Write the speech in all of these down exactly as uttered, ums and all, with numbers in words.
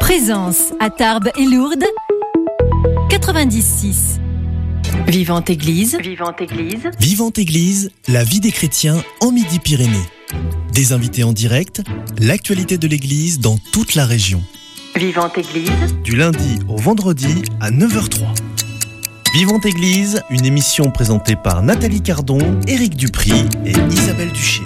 Présence à Tarbes et Lourdes, quatre-vingt-dix six. Vivante Église. Vivante Église. Vivante Église, la vie des chrétiens en Midi-Pyrénées. Des invités en direct, l'actualité de l'Église dans toute la région. Vivante Église. Du lundi au vendredi à neuf heures zéro trois. Vivante Église, une émission présentée par Nathalie Cardon, Éric Dupry et Isabelle Duché.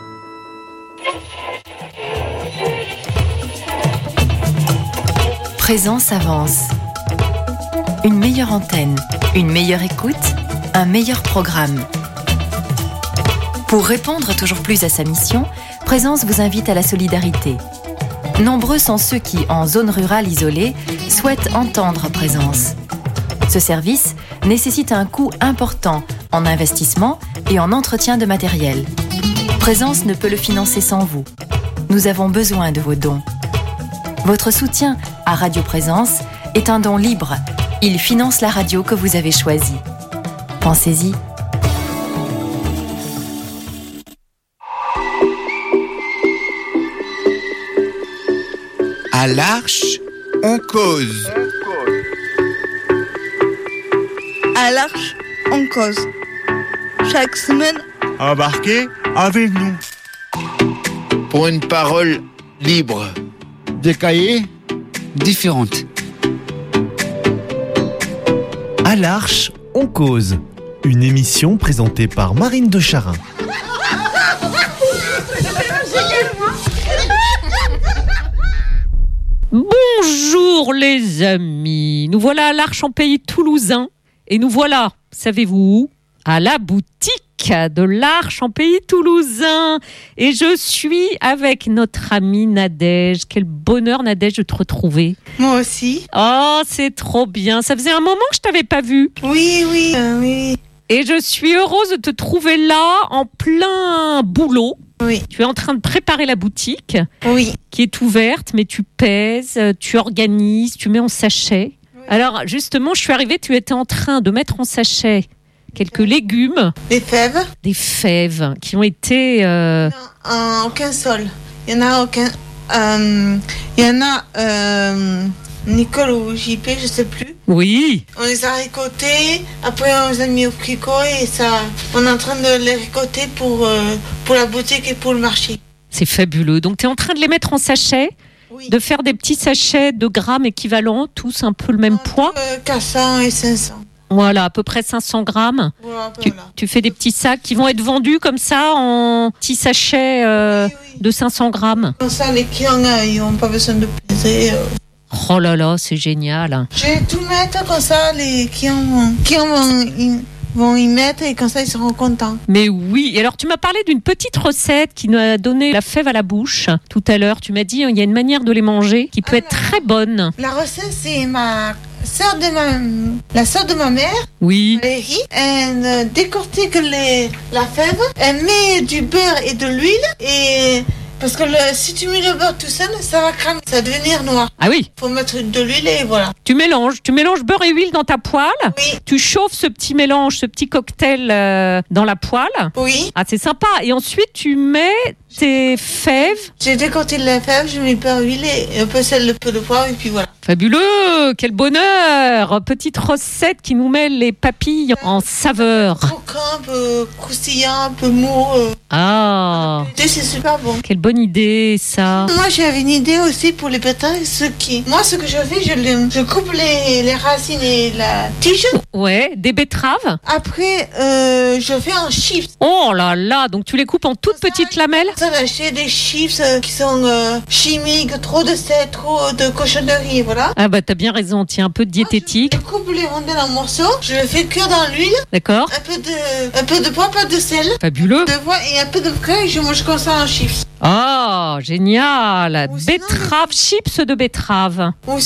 Présence avance. Une meilleure antenne, une meilleure écoute, un meilleur programme. Pour répondre toujours plus à sa mission, Présence vous invite à la solidarité. Nombreux sont ceux qui, en zone rurale isolée, souhaitent entendre Présence. Ce service nécessite un coût important en investissement et en entretien de matériel. Présence ne peut le financer sans vous. Nous avons besoin de vos dons. Votre soutien à Radio Présence est un don libre. Il finance la radio que vous avez choisie. Pensez-y. À l'Arche, on cause. À l'Arche, on cause. Chaque semaine, Embarquez avec nous. Pour une parole libre. Des cahiers différentes. À l'Arche, on cause. Une émission présentée par Marine de Charin. Bonjour les amis, nous voilà à l'Arche en pays toulousain et nous voilà, savez-vous où ? À la boutique de l'Arche en pays toulousain et je suis avec notre amie Nadège. Quel bonheur Nadège de te retrouver. moi aussi. Oh, c'est trop bien, ça faisait un moment que je t'avais pas vue. Oui, oui, euh, oui. Et je suis heureuse de te trouver là en plein boulot. Oui. Tu es en train de préparer la boutique Oui. qui est ouverte, mais tu pèses, tu organises, tu mets en sachet. Oui. Alors justement, je suis arrivée, tu étais en train de mettre en sachet quelques légumes. Des fèves. Des fèves qui ont été... Euh... Non, en aucun sol. Il y en a aucun... Euh, il y en a... Euh, Nicole ou J P, je sais plus. Oui. On les a récoltés, après on les a mis au fricot et ça, on est en train de les récolter pour, euh, pour la boutique et pour le marché. C'est fabuleux. Donc tu es en train de les mettre en sachet, oui. De faire des petits sachets de grammes équivalents, tous un peu le même Entre poids. quatre cents et cinq cents. Voilà, à peu près cinq cents grammes. Voilà, tu, voilà. tu fais des petits sacs qui vont être vendus comme ça en petits sachets euh, oui, oui. de cinq cents grammes. Comme ça, les clients, ils n'ont pas besoin de peser. Euh. Oh là là, c'est génial. Je vais tout mettre comme ça, les clients vont, clients vont, y, vont y mettre et comme ça, ils seront contents. Mais oui, et alors tu m'as parlé d'une petite recette qui nous a donné la fève à la bouche tout à l'heure. Tu m'as dit il y a une manière de les manger qui peut alors, être très bonne. La recette, c'est ma sœur de ma, la sœur de ma mère. Oui. Valérie, elle décortique les, la fève, elle met du beurre et de l'huile et... Parce que le, si tu mets le beurre tout seul, ça va cramer, ça va devenir noir. Ah oui. Faut mettre de l'huile et voilà. Tu mélanges, tu mélanges beurre et huile dans ta poêle. Oui. Tu chauffes ce petit mélange, ce petit cocktail euh, dans la poêle. Oui. Ah, c'est sympa. Et ensuite, tu mets tes fèves. J'ai décorté la fève, j'ai mis beurre, huile et un peu sel, un peu de poivre et puis voilà. Fabuleux, quel bonheur. Petite recette qui nous met les papilles en saveur. Croquant, un peu croustillant, un peu mou. Euh. Ah. C'est super bon. Quelle bonne idée ça. Moi j'avais une idée aussi pour les betteraves, ce qui... Moi ce que je fais, je, les... je coupe les... les racines et la tige. Ouais, des betteraves. Après, euh, je fais un chips. Oh là là, donc tu les coupes en toutes ça, petites lamelles. Ça, d'acheter des chips euh, qui sont euh, chimiques, trop de sel, trop de cochonneries, voilà. Ah bah t'as bien raison, tiens, un peu de diététique. Moi, je, je coupe les rondelles en morceaux, je les fais cuire dans l'huile. D'accord. Un peu de, un peu de poivre, pas de sel. Fabuleux. De poivre et un peu de beurre et je mange comme ça en chips. Oh, génial. Ou betterave, sinon, chips de betterave.